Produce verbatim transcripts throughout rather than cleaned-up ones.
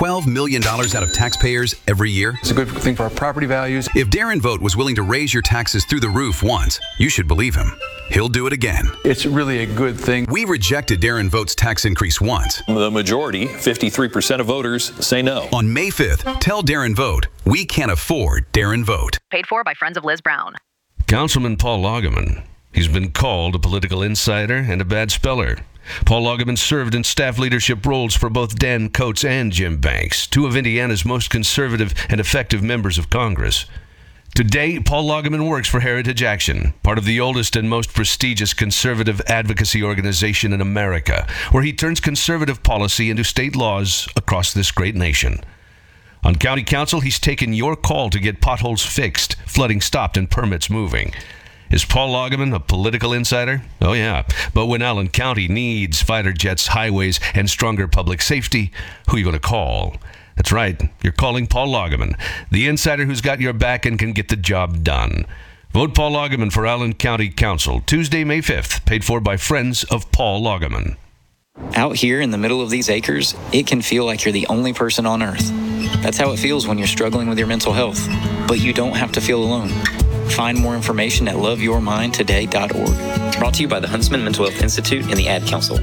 twelve million dollars out of taxpayers every year? It's a good thing for our property values. If Darren Vogt was willing to raise your taxes through the roof once, you should believe him. He'll do it again. It's really a good thing. We rejected Darren Vogt's tax increase once. The majority, fifty-three percent of voters, say no. On May fifth, tell Darren Vogt we can't afford Darren Vogt. Paid for by Friends of Liz Brown. Councilman Paul Loggeman. He's been called a political insider and a bad speller. Paul Loggeman served in staff leadership roles for both Dan Coates and Jim Banks, two of Indiana's most conservative and effective members of Congress. Today, Paul Loggeman works for Heritage Action, part of the oldest and most prestigious conservative advocacy organization in America, where he turns conservative policy into state laws across this great nation. On County Council, he's taken your call to get potholes fixed, flooding stopped, and permits moving. Is Paul Loggeman a political insider? Oh, yeah. But when Allen County needs fighter jets, highways, and stronger public safety, who are you going to call? That's right. You're calling Paul Loggeman, the insider who's got your back and can get the job done. Vote Paul Loggeman for Allen County Council, Tuesday, May fifth, paid for by Friends of Paul Loggeman. Out here in the middle of these acres, it can feel like you're the only person on earth. That's how it feels when you're struggling with your mental health. But you don't have to feel alone. Find more information at love your mind today dot org. Brought to you by the Huntsman Mental Health Institute and the Ad Council.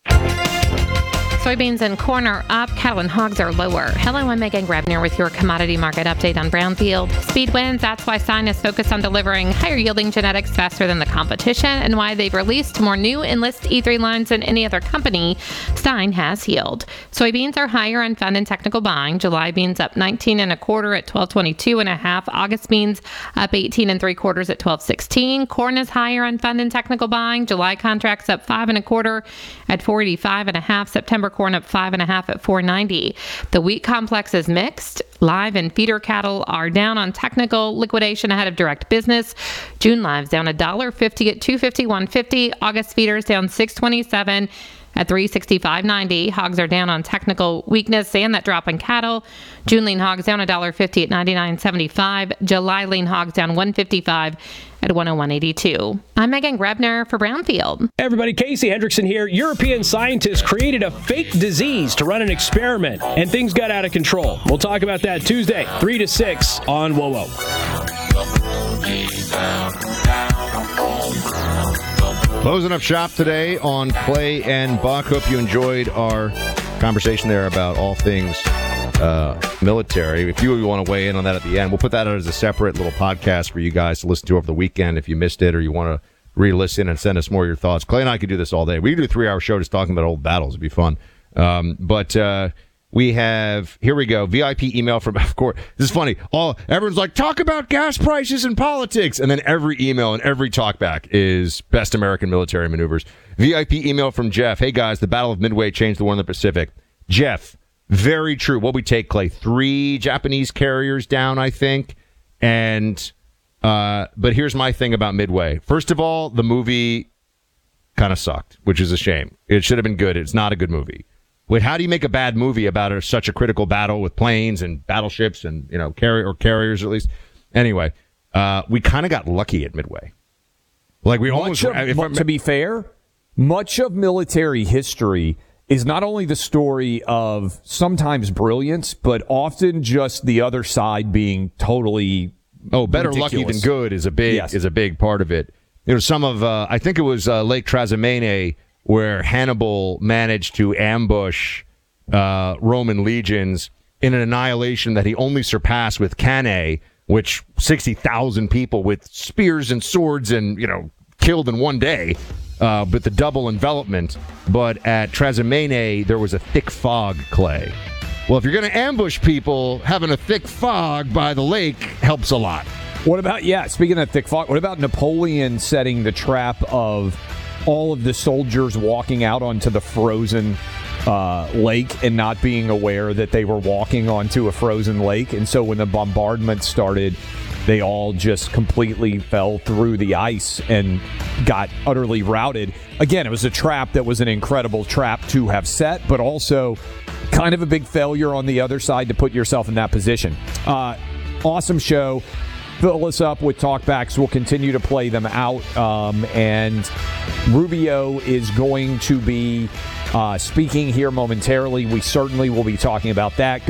Soybeans and corn are up. Cattle and hogs are lower. Hello, I'm Megan Grebner with your commodity market update on Brownfield. Speed wins. That's why Stein is focused on delivering higher yielding genetics faster than the competition and why they've released more new Enlist E three lines than any other company. Stein has healed. Soybeans are higher on fund and technical buying. July beans up nineteen and a quarter at twelve twenty-two and a half. August beans up eighteen and three quarters at twelve sixteen. Corn is higher on fund and technical buying. July contracts up five and a quarter at four eighty-five and a half. September corn up five and a half at four ninety. The wheat complex is mixed. Live and feeder cattle are down on technical liquidation ahead of direct business. June lives down one dollar fifty at two fifty-one fifty. August feeders down six twenty-seven at three sixty-five ninety. Hogs are down on technical weakness and that drop in cattle. June lean hogs down one dollar fifty at ninety-nine seventy-five. July lean hogs down one fifty-five at one oh one eighty-two. I'm Megan Grebner for Brownfield. Everybody, Casey Hendrickson here. European scientists created a fake disease to run an experiment, and things got out of control. We'll talk about that Tuesday, three to six on W O O. Closing up shop today on Clay and Buck. Hope you enjoyed our conversation there about all things uh, military. If you want to weigh in on that at the end, we'll put that out as a separate little podcast for you guys to listen to over the weekend if you missed it or you want to re-listen and send us more of your thoughts. Clay and I could do this all day. We could do a three-hour show just talking about old battles. It'd be fun. Um, but uh, we have, here we go, V I P email from, of course, this is funny. All everyone's like, talk about gas prices and politics. And then every email and every talkback is best American military maneuvers. V I P email from Jeff. Hey, guys, the Battle of Midway changed the war in the Pacific. Jeff, very true. What we take, Clay? Three Japanese carriers down, I think. And, uh, but here's my thing about Midway. First of all, the movie kind of sucked, which is a shame. It should have been good. It's not a good movie. Wait, how do you make a bad movie about a, such a critical battle with planes and battleships and, you know, carrier or carriers at least? Anyway, uh, we kind of got lucky at Midway. Like we almost, of, if to be fair, much of military history is not only the story of sometimes brilliance, but often just the other side being totally oh, better ridiculous. Lucky than good is a big yes. is a big part of it. You know, some of uh, I think it was uh, Lake Trasimene where Hannibal managed to ambush uh, Roman legions in an annihilation that he only surpassed with Cannae, which sixty thousand people with spears and swords and, you know, killed in one day, uh, but the double envelopment. But at Trasimene, there was a thick fog, Clay. Well, if you're going to ambush people, having a thick fog by the lake helps a lot. What about, yeah, speaking of thick fog, what about Napoleon setting the trap of all of the soldiers walking out onto the frozen uh, lake and not being aware that they were walking onto a frozen lake? And so when the bombardment started, they all just completely fell through the ice and got utterly routed. Again, it was a trap that was an incredible trap to have set, but also kind of a big failure on the other side to put yourself in that position. Uh, awesome show. Fill us up with talkbacks. We'll continue to play them out. Um, and Rubio is going to be uh, speaking here momentarily. We certainly will be talking about that.